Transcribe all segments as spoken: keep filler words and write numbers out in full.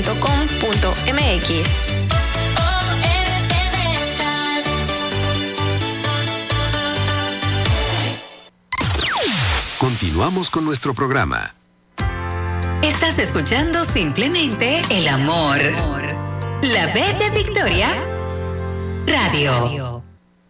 punto com punto m x. Continuamos con nuestro programa. Estás escuchando Simplemente el Amor. La B de Victoria Radio.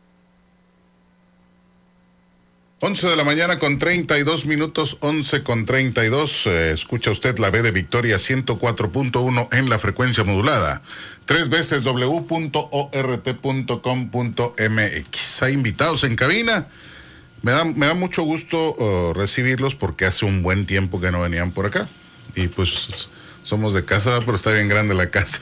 once de la mañana con treinta y dos minutos, once con treinta y dos. Eh, escucha usted la B de Victoria ciento cuatro punto uno en la frecuencia modulada. Tres veces w punto o r t punto com punto m x. Hay invitados en cabina. Me da, me da mucho gusto uh, recibirlos porque hace un buen tiempo que no venían por acá. Y pues somos de casa, pero está bien grande la casa.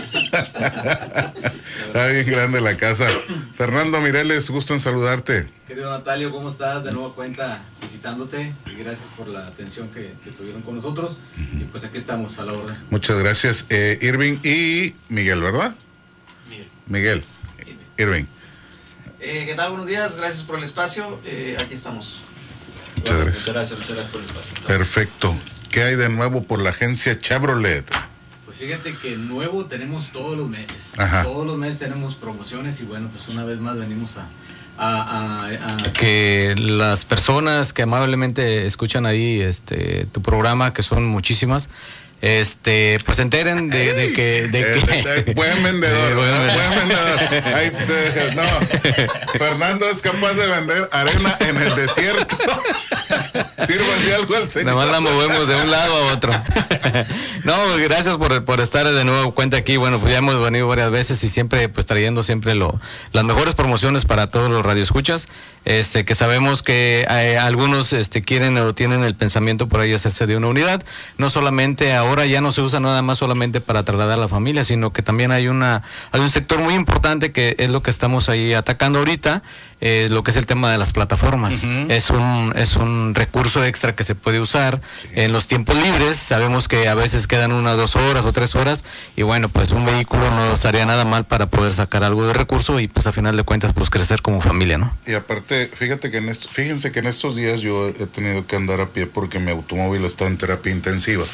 Está bien grande la casa. Fernando Mireles, gusto en saludarte. Querido Natalio, ¿cómo estás? De nueva cuenta visitándote y gracias por la atención que, que tuvieron con nosotros. Uh-huh. Y pues aquí estamos a la orden. Muchas gracias. Eh, Irving y Miguel, ¿verdad? Miguel. Miguel. Irving. Eh, ¿Qué tal? Buenos días, gracias por el espacio. Eh, aquí estamos. Muchas bueno, gracias. Muchas gracias, muchas gracias por el espacio. Perfecto. ¿Qué hay de nuevo por la agencia Chevrolet? Pues fíjate que nuevo tenemos todos los meses. Ajá. Todos los meses tenemos promociones y bueno, pues una vez más venimos a... A, a, a... que las personas que amablemente escuchan ahí este tu programa, que son muchísimas, este pues se enteren de, de que de eh, que de, de, buen vendedor, de, buen vendedor. buen vendedor. Ahí se, no, Fernando es capaz de vender arena en el desierto. Sírvanle algo al señor. Nada más la movemos de un lado a otro. No, gracias por, por estar de nuevo cuenta aquí. Bueno, pues ya hemos venido varias veces y siempre pues trayendo siempre lo las mejores promociones para todos los radioescuchas, este que sabemos que eh, algunos este quieren o tienen el pensamiento por ahí hacerse de una unidad. No solamente ahora ya no se usa nada más solamente para trasladar a la familia, sino que también hay una hay un sector muy importante que es lo que estamos ahí atacando ahorita, eh, lo que es el tema de las plataformas. Uh-huh. Es un es un recurso extra que se puede usar sí. en los tiempos libres. Sabemos que a veces quedan unas dos horas o tres horas y bueno, pues un vehículo no estaría nada mal para poder sacar algo de recurso y pues a final de cuentas pues crecer como familia, ¿no? Y aparte, fíjate que en esto, fíjense que en estos días yo he tenido que andar a pie porque mi automóvil está en terapia intensiva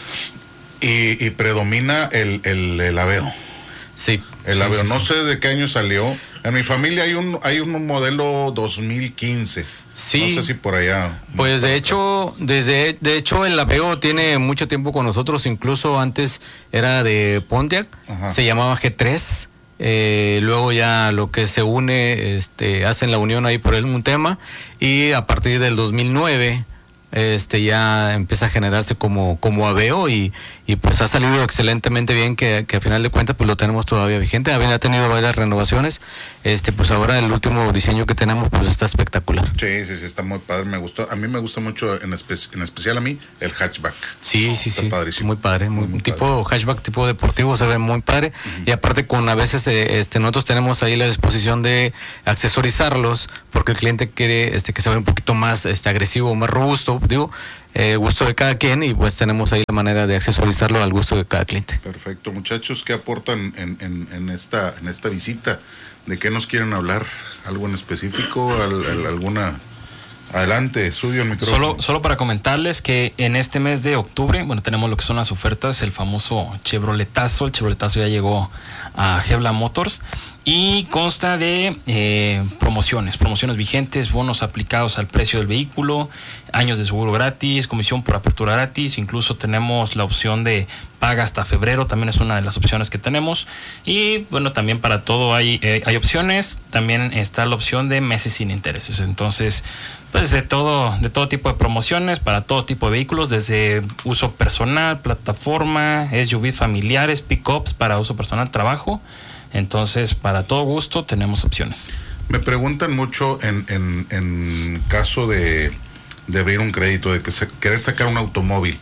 y, y predomina el, el, el Aveo. Sí. El sí, Aveo, sí, no sí. sé de qué año salió. En mi familia hay un hay un modelo dos mil quince. Sí. No sé si por allá. Pues de hecho, desde de hecho el Aveo tiene mucho tiempo con nosotros, incluso antes era de Pontiac, Ajá. se llamaba G tres. Eh, luego ya lo que se une, este, hacen la unión ahí por un tema y a partir del dos mil nueve este ya empieza a generarse como como Aveo y, y pues ha salido excelentemente bien, que, que a final de cuentas pues lo tenemos todavía vigente. Ha tenido varias renovaciones, este pues ahora el último diseño que tenemos pues está espectacular. Sí, sí, sí, está muy padre, me gustó, a mí me gusta mucho, en, espe- en especial a mí, el hatchback. Sí, sí, está sí, padrísimo. muy padre, muy, muy, muy tipo padre. Hatchback, tipo deportivo, se ve muy padre. Uh-huh. Y aparte con a veces eh, este nosotros tenemos ahí la disposición de accesorizarlos porque el cliente quiere este que se vea un poquito más este agresivo, más robusto, digo, eh, gusto de cada quien, y pues tenemos ahí la manera de accesorizarlo al gusto de cada cliente. Perfecto, muchachos, ¿qué aportan en, en, en esta en esta visita? ¿De qué nos quieren hablar? ¿Algo en específico? ¿Al, al, ¿Alguna? Adelante, suyo el micrófono. Solo, solo para comentarles que en este mes de octubre, bueno, tenemos lo que son las ofertas, el famoso Chevroletazo. El Chevroletazo ya llegó a Gebla Motors y consta de eh, promociones, promociones vigentes, bonos aplicados al precio del vehículo, años de seguro gratis, comisión por apertura gratis, incluso tenemos la opción de paga hasta febrero, también es una de las opciones que tenemos. Y bueno, también para todo hay, eh, hay opciones, también está la opción de meses sin intereses. Entonces, pues de todo, de todo tipo de promociones para todo tipo de vehículos, desde uso personal, plataforma, S U V familiares, pick-ups para uso personal, trabajo. Entonces, para todo gusto tenemos opciones. Me preguntan mucho en, en, en caso de, de abrir un crédito, de que se, querer sacar un automóvil.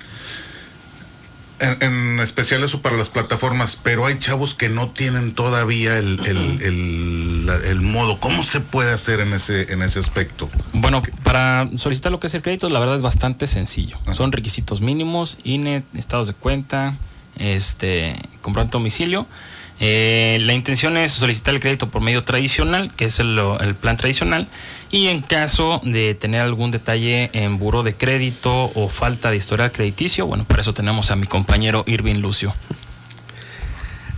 En, en especial eso para las plataformas, pero hay chavos que no tienen todavía el, el, el, el modo. ¿Cómo se puede hacer en ese en ese aspecto? Bueno, para solicitar lo que es el crédito, la verdad es bastante sencillo. Ajá. Son requisitos mínimos, I N E, estados de cuenta, este, comprobante de domicilio. Eh, la intención es solicitar el crédito por medio tradicional, que es el, el plan tradicional, y en caso de tener algún detalle en buró de crédito o falta de historial crediticio, bueno, para eso tenemos a mi compañero Irving Lucio.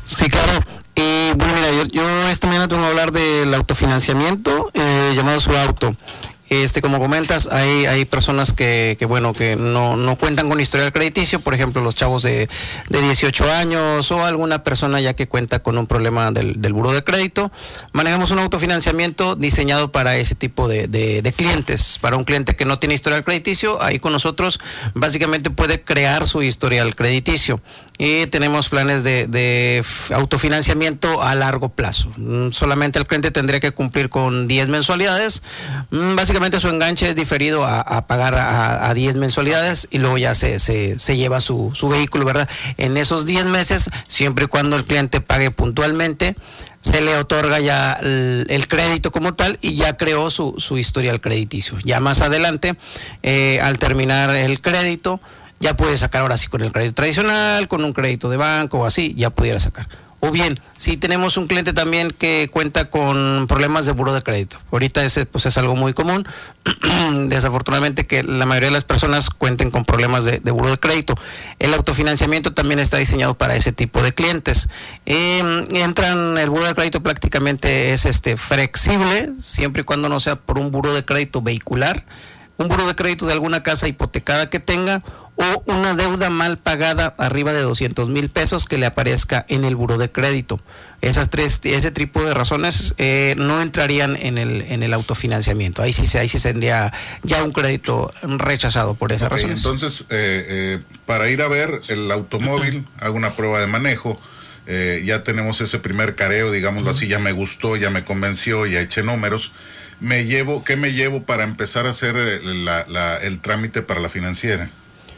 Sí, claro. Y bueno, mira, yo, yo esta mañana tengo que hablar del autofinanciamiento eh, llamado Su Auto. Este, como comentas, hay hay personas que, que bueno, que no, no cuentan con historial crediticio, por ejemplo, los chavos de, de dieciocho años o alguna persona ya que cuenta con un problema del, del buró de crédito. Manejamos un autofinanciamiento diseñado para ese tipo de, de, de clientes. Para un cliente que no tiene historial crediticio, ahí con nosotros básicamente puede crear su historial crediticio. Y tenemos planes de, de autofinanciamiento a largo plazo. Solamente el cliente tendría que cumplir con diez mensualidades. Básicamente su enganche es diferido a, a pagar a, a diez mensualidades y luego ya se, se, se lleva su, su vehículo, ¿verdad? En esos diez meses, siempre y cuando el cliente pague puntualmente, se le otorga ya el, el crédito como tal y ya creó su, su historial crediticio. Ya más adelante, eh, al terminar el crédito, ya puede sacar ahora sí con el crédito tradicional, con un crédito de banco o así, ya pudiera sacar. O bien, si tenemos un cliente también que cuenta con problemas de buró de crédito. Ahorita ese pues es algo muy común, desafortunadamente que la mayoría de las personas cuenten con problemas de, de buró de crédito. El autofinanciamiento también está diseñado para ese tipo de clientes. Eh, entran, el buró de crédito prácticamente es este flexible, siempre y cuando no sea por un buró de crédito vehicular, un buró de crédito de alguna casa hipotecada que tenga, o una deuda mal pagada arriba de doscientos mil pesos que le aparezca en el buró de crédito. Esas tres, ese tipo de razones eh, no entrarían en el en el autofinanciamiento. Ahí sí, ahí sí tendría ya un crédito rechazado por esas okay, razones. Entonces, eh, eh, para ir a ver el automóvil, hago una prueba de manejo. Eh, ya tenemos ese primer careo, digámoslo uh-huh. así, ya me gustó, ya me convenció, ya eché números. Me llevo, ¿qué me llevo para empezar a hacer la, la, el trámite para la financiera?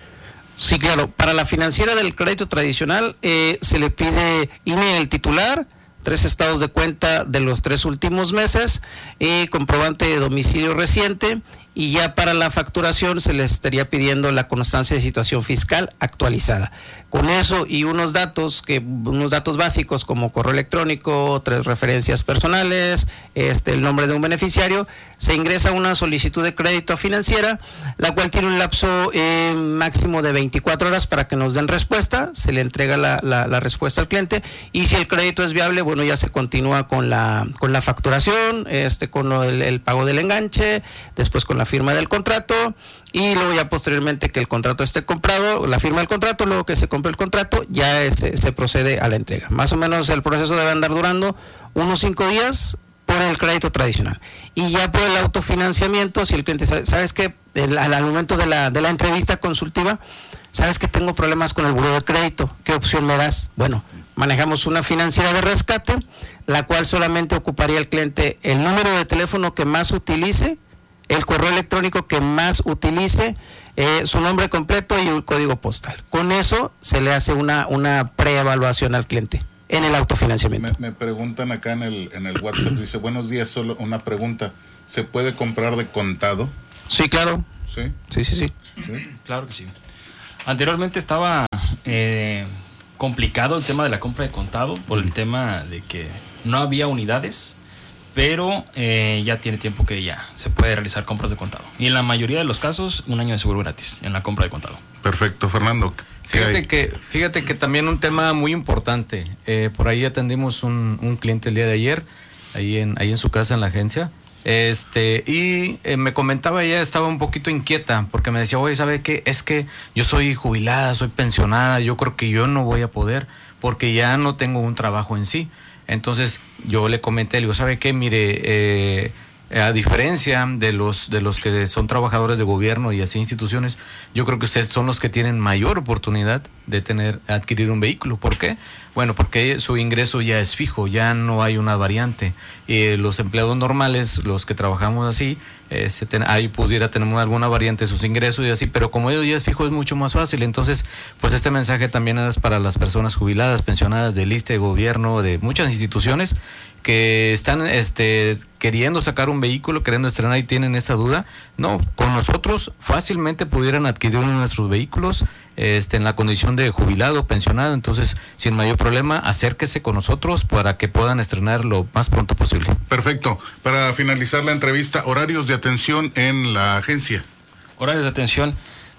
Sí, claro. Para la financiera del crédito tradicional eh, se le pide I N E del titular, tres estados de cuenta de los tres últimos meses, eh, comprobante de domicilio reciente, y ya para la facturación se les estaría pidiendo la constancia de situación fiscal actualizada. Con eso y unos datos que unos datos básicos como correo electrónico, tres referencias personales, este el nombre de un beneficiario, se ingresa una solicitud de crédito financiera, la cual tiene un lapso eh, máximo de veinticuatro horas para que nos den respuesta. Se le entrega la, la, la respuesta al cliente, y si el crédito es viable, bueno, ya se continúa con la con la facturación, este con el, el pago del enganche, después con la firma del contrato, y luego ya posteriormente que el contrato esté comprado, la firma del contrato, luego que se compre el contrato, ya es, se procede a la entrega. Más o menos el proceso debe andar durando unos cinco días por el crédito tradicional. Y ya por el autofinanciamiento, si el cliente sabe, sabes que al, al momento de la, de la entrevista consultiva, sabes que tengo problemas con el buró de crédito, ¿qué opción me das? Bueno, manejamos una financiera de rescate, la cual solamente ocuparía el cliente el número de teléfono que más utilice, el correo electrónico que más utilice, eh, su nombre completo y el código postal. Con eso se le hace una, una preevaluación al cliente en el autofinanciamiento. Me, me preguntan acá en el, en el WhatsApp, dice, buenos días, solo una pregunta, ¿se puede comprar de contado? Sí, claro. ¿Sí? Sí, sí, sí. ¿Sí? Claro que sí. Anteriormente estaba eh, complicado el tema de la compra de contado por el tema de que no había unidades, pero eh, ya tiene tiempo que ya se puede realizar compras de contado. Y en la mayoría de los casos, un año de seguro gratis en la compra de contado. Perfecto, Fernando. Fíjate que, fíjate que también un tema muy importante. Eh, por ahí atendimos un, un cliente el día de ayer, ahí en, ahí en su casa, en la agencia. Este, y eh, me comentaba, ella estaba un poquito inquieta, porque me decía, oye, ¿sabe qué? Es que yo soy jubilada, soy pensionada, yo creo que yo no voy a poder, porque ya no tengo un trabajo en sí. Entonces yo le comenté, le digo, ¿sabe qué? Mire, eh, a diferencia de los de los que son trabajadores de gobierno y así instituciones, yo creo que ustedes son los que tienen mayor oportunidad de tener adquirir un vehículo. ¿Por qué? Bueno, porque su ingreso ya es fijo, ya no hay una variante. Eh, los empleados normales, los que trabajamos así, eh, se ten, ahí pudiera tener alguna variante de sus ingresos y así, pero como ellos ya es fijo, es mucho más fácil. Entonces, pues este mensaje también es para las personas jubiladas, pensionadas del I S S S T E, gobierno, de muchas instituciones que están este queriendo sacar un vehículo, queriendo estrenar y tienen esa duda. No, con nosotros fácilmente pudieran adquirir uno de nuestros vehículos este en la condición de jubilado, pensionado. Entonces, sin mayor problema, acérquese con nosotros para que puedan estrenar lo más pronto posible. Perfecto. Para finalizar la entrevista, horarios de atención en la agencia. Horarios de atención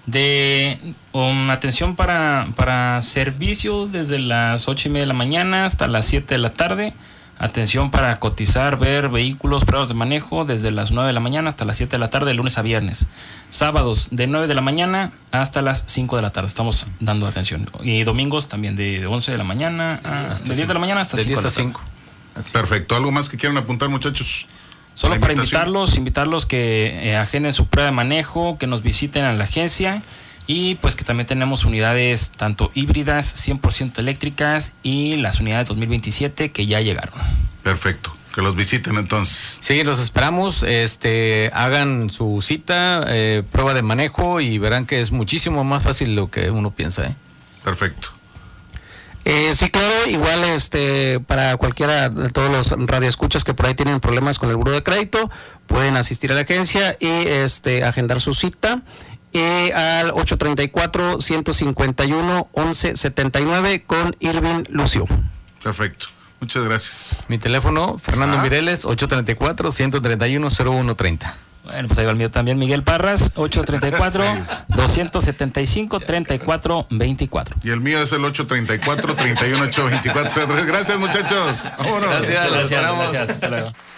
de um, atención para, para servicio desde las ocho y media de la mañana hasta las siete de la tarde. Atención para cotizar, ver vehículos, pruebas de manejo desde las nueve de la mañana hasta las siete de la tarde, de lunes a viernes. Sábados de nueve de la mañana hasta las cinco de la tarde. Estamos dando atención. Y domingos también de once de la mañana a de diez de la mañana hasta cinco de la tarde. Perfecto. ¿Algo más que quieran apuntar, muchachos? Solo para invitarlos, invitarlos que eh, agenden su prueba de manejo, que nos visiten a la agencia y pues que también tenemos unidades tanto híbridas, cien por ciento eléctricas y las unidades dos mil veintisiete que ya llegaron. Perfecto, que los visiten entonces. Sí, los esperamos, este, hagan su cita, eh, prueba de manejo y verán que es muchísimo más fácil de lo que uno piensa, ¿eh? Perfecto. Eh, sí, claro, igual este para cualquiera de todos los radioescuchas que por ahí tienen problemas con el buró de crédito, pueden asistir a la agencia y este agendar su cita eh, al ocho treinta y cuatro, ciento cincuenta y uno, once setenta y nueve con Irving Lucio. Perfecto, muchas gracias. Mi teléfono, Fernando ah. Mireles, ocho treinta y cuatro, ciento treinta y uno, cero uno treinta. Bueno, pues ahí va el mío también, Miguel Parras, ocho treinta y cuatro, doscientos setenta y cinco, treinta y cuatro veinticuatro. Y el mío es el ocho treinta y cuatro, treinta y uno, ocho veinticuatro. Gracias, muchachos. Vámonos. Gracias, gracias, gracias. Hasta luego.